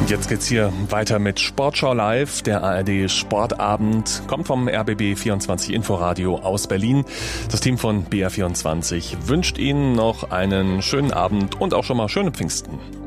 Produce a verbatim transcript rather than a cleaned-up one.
Jetzt geht's hier weiter mit Sportschau Live. Der A R D Sportabend kommt vom R B B vierundzwanzig Inforadio aus Berlin. Das Team von B R vierundzwanzig wünscht Ihnen noch einen schönen Abend und auch schon mal schöne Pfingsten.